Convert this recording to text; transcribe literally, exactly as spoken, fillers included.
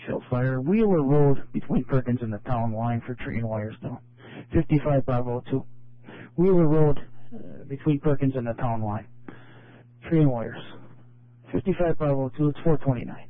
Field fire. Wheeler Road between Perkins and the town line for tree and wires now. fifty-five five oh two. Wheeler Road uh, between Perkins and the town line. Tree and wires. fifty-five five oh two, it's four twenty-nine.